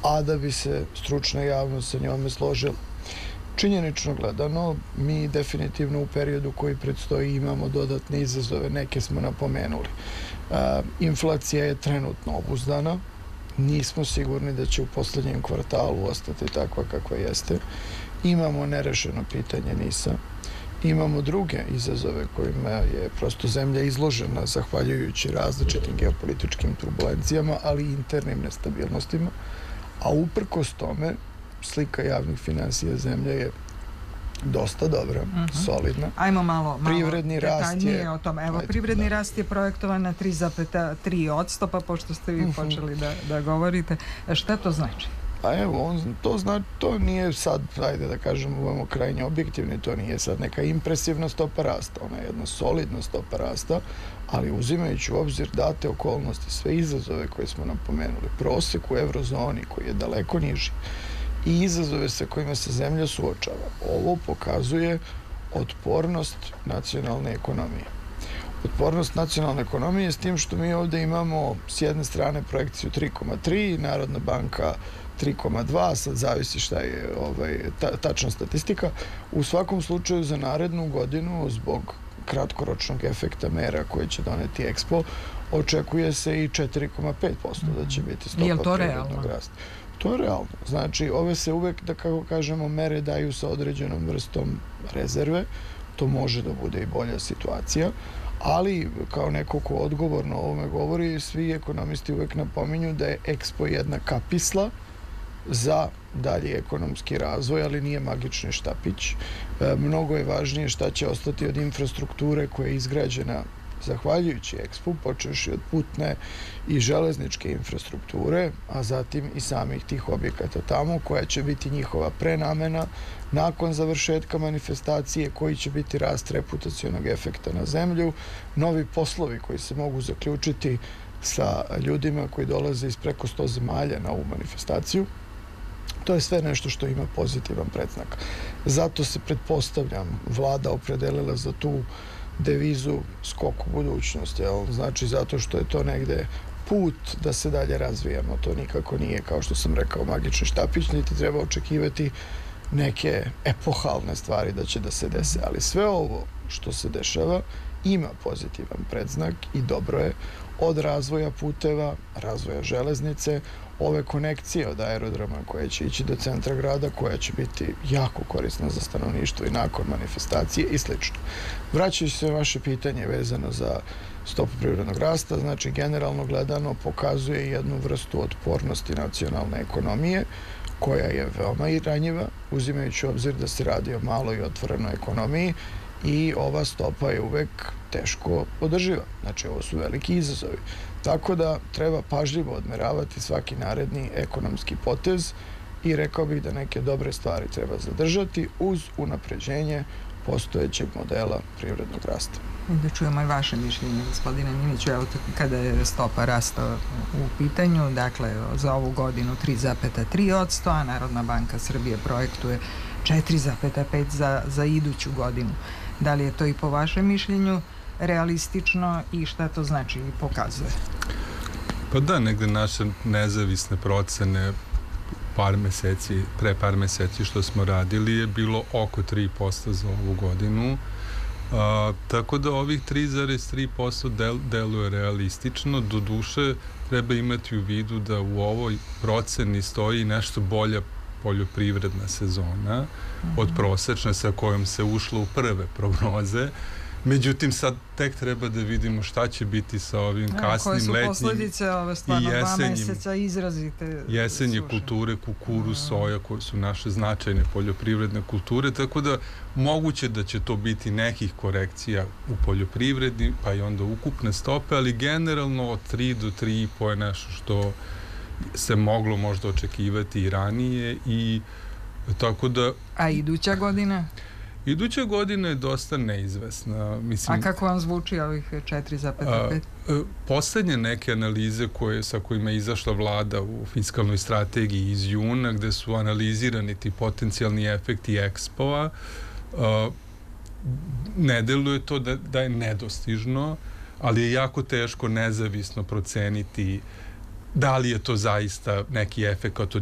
a da bi se stručna javnost sa njome složila. Činjenično gledano, mi definitivno u periodu koji predstoji imamo dodatne izazove, neke smo napomenuli. Inflacija je trenutno obuzdana, nismo sigurni da će u poslednjem kvartalu ostati takva kakva jeste. Imamo nerešeno pitanje NIS-a, imamo druge izazove kojima je prosto zemlja izložena zahvaljujući različitim geopolitičkim turbulencijama, ali i internim nestabilnostima, a uprkos tome slika javnih finansija zemlje je dosta dobra, solidna. Ajmo malo privredni detaljnije o tome. Evo, privredni rast je projektovan na 3,3%, pa pošto ste vi počeli da govorite, šta to znači? Pa evo, to nije sad, ajde da kažemo, budemo krajnje objektivni, to nije sad neka impresivna stopa rasta, ona je jedna solidna stopa rasta, ali uzimajući u obzir date okolnosti, sve izazove koje smo napomenuli, prosek u eurozoni koji je daleko niži i izazove sa kojima se zemlja suočava, ovo pokazuje otpornost nacionalne ekonomije. Otpornost nacionalne ekonomije s tim što mi ovde imamo s jedne strane projekciju 3,3, Narodna banka 3,2, sad zavisi šta je tačna statistika. U svakom slučaju za narednu godinu, zbog kratkoročnog efekta mera koje će doneti EXPO, očekuje se i 4,5% da će biti stopa privrednog rasta. To je realno. Znači, ove se uvek, da kako kažemo, mere daju sa određenom vrstom rezerve. To može da bude i bolja situacija, ali kao neko ko odgovorno o ovome govori, svi ekonomisti uvek napominju da je EXPO jedna kapisla za dalji ekonomski razvoj, ali nije magični štapić. Mnogo je važnije šta će ostati od infrastrukture koja je izgrađena zahvaljujući EXPO, počevši od putne i železničke infrastrukture, a zatim i samih tih objekata tamo, koja će biti njihova prenamena nakon završetka manifestacije, koji će biti rast reputacionog efekta na zemlju, novi poslovi koji se mogu zaključiti sa ljudima koji dolaze iz preko 100 zemalja na ovu manifestaciju. To je sve nešto što ima pozitivan predznak. Zato se, pretpostavljam, vlada opredelila za tu devizu skok u budućnost, znači zato što je to negde put da se dalje razvijamo. To nikako nije, kao što sam rekao, magični štapić, niti treba očekivati neke epohalne stvari da će da se dese, ali sve ovo što se dešava ima pozitivan predznak i dobro je, od razvoja puteva, razvoja železnice, ove konekcije od aerodroma koje će ići do centra grada, koja će biti jako korisna za stanovništvo i nakon manifestacije i slično. Vraćajući se na vaše pitanje vezano za stopu privrednog rasta, znači generalno gledano pokazuje jednu vrstu otpornosti nacionalne ekonomije, koja je veoma i ranjiva, uzimajući u obzir da se radi o maloj i otvorenoj ekonomiji, i ova stopa je uvek teško održiva. Znači, ovo su veliki izazovi. Tako da treba pažljivo odmeravati svaki naredni ekonomski potez i rekao bih da neke dobre stvari treba zadržati uz unapređenje postojećeg modela privrednog rasta. Da čujemo i vaše mišljenje, gospodine Mimiću, evo kada je stopa rasta u pitanju, dakle za ovu godinu 3,3%, a Narodna banka Srbije projektuje 4,5% za iduću godinu. Da li je to i po vašem mišljenju realistično i šta to znači i pokazuje? Pa da, negde naše nezavisne procene pre par meseci što smo radili je bilo oko 3% za ovu godinu. Tako da ovih 3,3% deluje realistično. Doduše, treba imati u vidu da u ovoj proceni stoji nešto bolja poljoprivredna sezona od prosečne sa kojom se ušlo u prve prognoze. Međutim, sad tek treba da vidimo šta će biti sa ovim kasnim letnjim posledice ove stvarno 2 meseca izrazite jesenje kulture, kukuruz, soja, koje su naše značajne poljoprivredne kulture, tako da moguće da će to biti nekih korekcija u poljoprivredi, pa i onda ukupne stope, ali generalno od 3 do 3,5 je nešto što se moglo možda očekivati i ranije, i tako da... A iduća godina? Iduća godina je dosta neizvesna. A kako vam zvuči ovih 4,5? Poslednje neke analize sa kojima je izašla vlada u fiskalnoj strategiji iz juna, gde su analizirani ti potencijalni efekti EXPO-a, ne deluje to da je nedostižno, ali je jako teško nezavisno proceniti da li je to zaista neki efekt od